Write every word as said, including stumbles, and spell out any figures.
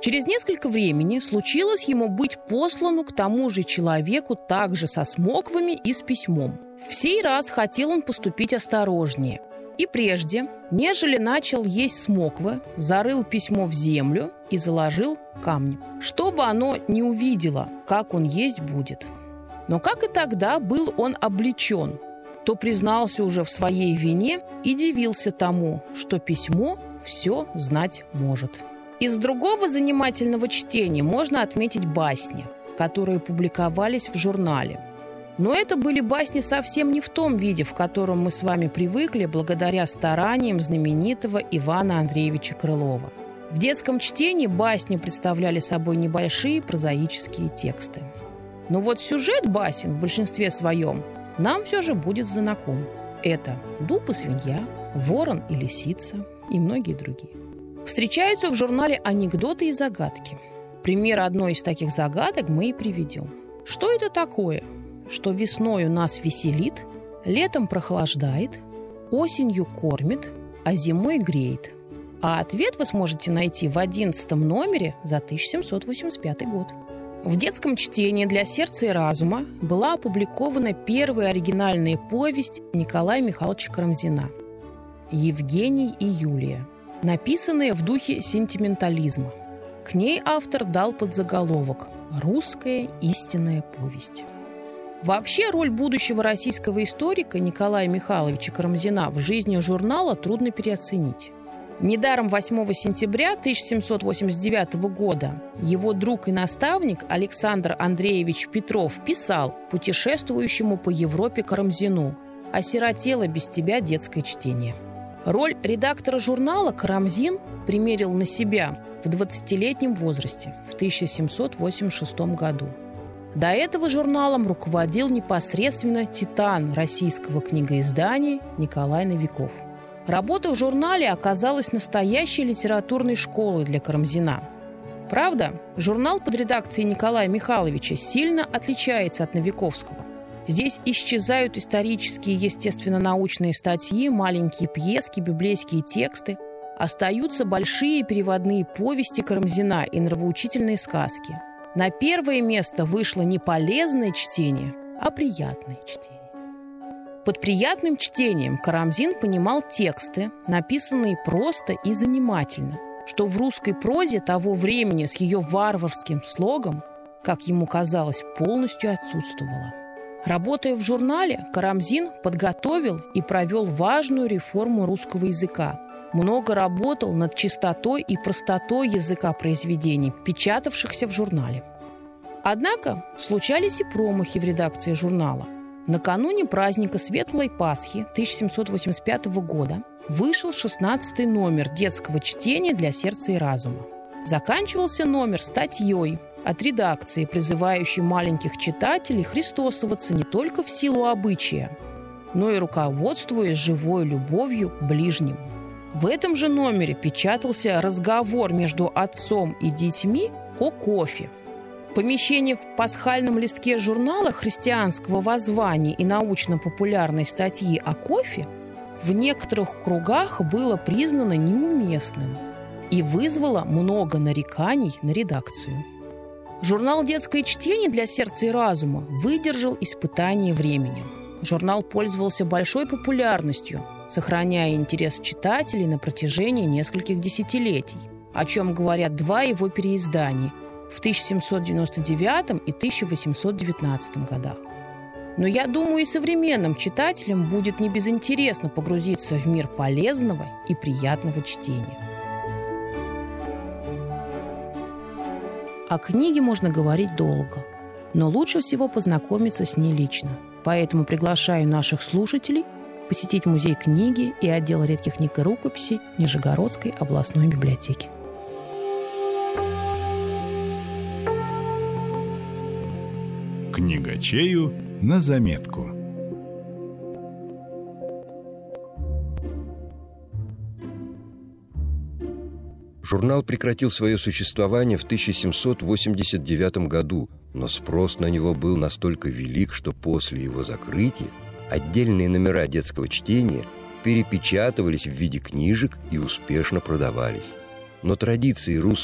Через несколько времени случилось ему быть послану к тому же человеку также со смоквами и с письмом. В сей раз хотел он поступить осторожнее. И прежде, нежели начал есть смоквы, зарыл письмо в землю и заложил камнем, чтобы оно не увидело, как он есть будет. Но как и тогда был он обличен, то признался уже в своей вине и дивился тому, что письмо все знать может. Из другого занимательного чтения можно отметить басни, которые публиковались в журнале. Но это были басни совсем не в том виде, в котором мы с вами привыкли благодаря стараниям знаменитого Ивана Андреевича Крылова. В детском чтении басни представляли собой небольшие прозаические тексты. Но вот сюжет басен в большинстве своем нам все же будет знаком. Это «Дуб и свинья», «Ворон и лисица» и многие другие. Встречаются в журнале анекдоты и загадки. Пример одной из таких загадок мы и приведем. Что это такое, что весною нас веселит, летом прохлаждает, осенью кормит, а зимой греет? А ответ вы сможете найти в одиннадцатом номере за тысяча семьсот восемьдесят пятый год. В детском чтении для сердца и разума была опубликована первая оригинальная повесть Николая Михайловича Карамзина «Евгений и Юлия», написанная в духе сентиментализма. К ней автор дал подзаголовок «Русская истинная повесть». Вообще, роль будущего российского историка Николая Михайловича Карамзина в жизни журнала трудно переоценить. Недаром восьмого сентября тысяча семьсот восемьдесят девятого года его друг и наставник Александр Андреевич Петров писал путешествующему по Европе Карамзину: «Осиротело без тебя детское чтение». Роль редактора журнала Карамзин примерил на себя в двадцатилетнем возрасте в тысяча семьсот восемьдесят шестом году. До этого журналом руководил непосредственно титан российского книгоиздания Николай Новиков. Работа в журнале оказалась настоящей литературной школой для Карамзина. Правда, журнал под редакцией Николая Михайловича сильно отличается от Новиковского. Здесь исчезают исторические и естественно-научные статьи, маленькие пьески, библейские тексты. Остаются большие переводные повести Карамзина и нравоучительные сказки. На первое место вышло не полезное чтение, а приятное чтение. Под приятным чтением Карамзин понимал тексты, написанные просто и занимательно, что в русской прозе того времени с ее варварским слогом, как ему казалось, полностью отсутствовало. Работая в журнале, Карамзин подготовил и провел важную реформу русского языка. Много работал над чистотой и простотой языка произведений, печатавшихся в журнале. Однако случались и промахи в редакции журнала. Накануне праздника Светлой Пасхи тысяча семьсот восемьдесят пятого года вышел шестнадцатый номер детского чтения для сердца и разума. Заканчивался номер статьей от редакции, призывающей маленьких читателей христосоваться не только в силу обычая, но и руководствуясь живой любовью к ближним. В этом же номере печатался разговор между отцом и детьми о кофе. Помещение в пасхальном листке журнала христианского воззвания и научно-популярной статьи о кофе в некоторых кругах было признано неуместным и вызвало много нареканий на редакцию. Журнал «Детское чтение для сердца и разума» выдержал испытание временем. Журнал пользовался большой популярностью, сохраняя интерес читателей на протяжении нескольких десятилетий, о чем говорят два его переиздания в тысяча семьсот девяносто девятом и тысяча восемьсот девятнадцатом годах. Но я думаю, и современным читателям будет не безинтересно погрузиться в мир полезного и приятного чтения. О книге можно говорить долго, но лучше всего познакомиться с ней лично. Поэтому приглашаю наших слушателей посетить музей книги и отдел редких книг и рукописей Нижегородской областной библиотеки. Книгачею на заметку. Журнал прекратил свое существование в тысяча семьсот восемьдесят девятом году, но спрос на него был настолько велик, что после его закрытия отдельные номера детского чтения перепечатывались в виде книжек и успешно продавались. Но традиции русского